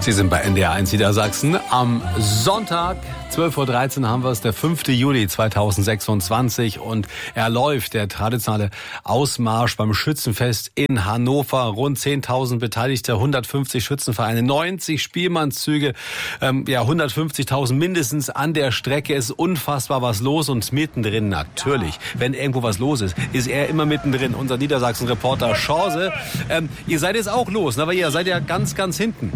Sie sind bei NDR1 Niedersachsen. Am Sonntag, 12.13 Uhr haben wir es, der 5. Juli 2026 und er läuft, der traditionelle Ausmarsch beim Schützenfest in Hannover. Rund 10.000 Beteiligte, 150 Schützenvereine, 90 Spielmannszüge, 150.000 mindestens an der Strecke. Es ist unfassbar was los und mittendrin natürlich, wenn irgendwo was los ist, ist er immer mittendrin. Unser Niedersachsen-Reporter Chance. Ihr seid jetzt auch los, aber ihr seid ja ganz, ganz hinten.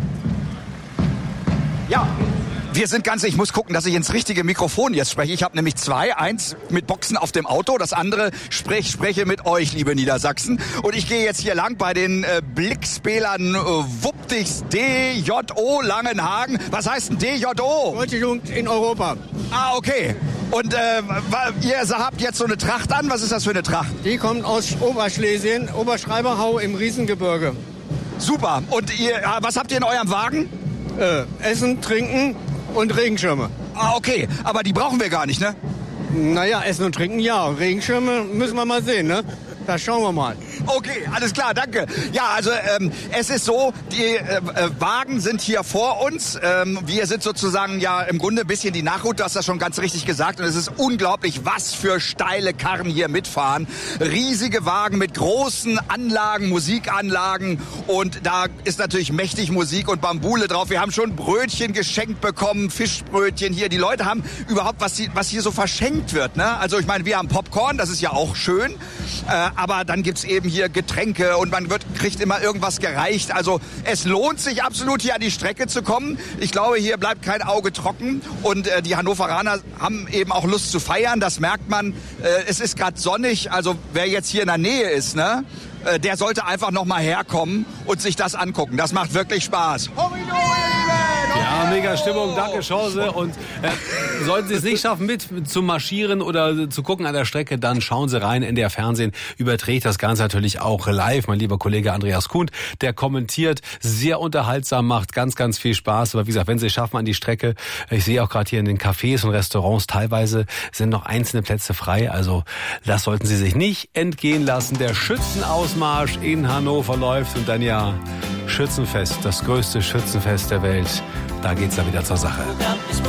Ja, wir sind ich muss gucken, dass ich ins richtige Mikrofon jetzt spreche. Ich habe nämlich zwei, eins mit Boxen auf dem Auto, das andere spreche mit euch, liebe Niedersachsen. Und ich gehe jetzt hier lang bei den Blickspälern Wuptigs DJO Langenhagen. Was heißt denn DJO? Deutsche Jugend in Europa. Ah, okay. Und ihr habt jetzt so eine Tracht an. Was ist das für eine Tracht? Die kommt aus Oberschlesien, Oberschreiberhau im Riesengebirge. Super. Und was habt ihr in eurem Wagen? Essen, Trinken und Regenschirme. Ah, okay. Aber die brauchen wir gar nicht, ne? Naja, Essen und Trinken, ja. Regenschirme müssen wir mal sehen, ne? Da schauen wir mal. Okay, alles klar, danke. Ja, also es ist so, die Wagen sind hier vor uns. Wir sind sozusagen ja im Grunde ein bisschen die Nachhut, du hast das schon ganz richtig gesagt. Und es ist unglaublich, was für steile Karren hier mitfahren. Riesige Wagen mit großen Anlagen, Musikanlagen. Und da ist natürlich mächtig Musik und Bambule drauf. Wir haben schon Brötchen geschenkt bekommen, Fischbrötchen hier. Die Leute haben überhaupt, was hier so verschenkt wird, ne? Also ich meine, wir haben Popcorn, das ist ja auch schön. Aber dann gibt's eben hier Getränke und man kriegt immer irgendwas gereicht. Also es lohnt sich absolut, hier an die Strecke zu kommen. Ich glaube, hier bleibt kein Auge trocken. Und die Hannoveraner haben eben auch Lust zu feiern. Das merkt man. Es ist gerade sonnig. Also wer jetzt hier in der Nähe ist, ne, der sollte einfach noch mal herkommen und sich das angucken. Das macht wirklich Spaß. Ja, mega Stimmung, danke Chance. Und sollten Sie es nicht schaffen, mit zu marschieren oder zu gucken an der Strecke, dann schauen Sie rein. NDR Fernsehen überträgt das Ganze natürlich auch live. Mein lieber Kollege Andreas Kuhn, der kommentiert, sehr unterhaltsam, macht ganz, ganz viel Spaß. Aber wie gesagt, wenn Sie es schaffen an die Strecke, ich sehe auch gerade hier in den Cafés und Restaurants, teilweise sind noch einzelne Plätze frei. Also das sollten Sie sich nicht entgehen lassen. Der Schützenausmarsch in Hannover läuft und dann ja Schützenfest, das größte Schützenfest der Welt. Da geht's dann wieder zur Sache.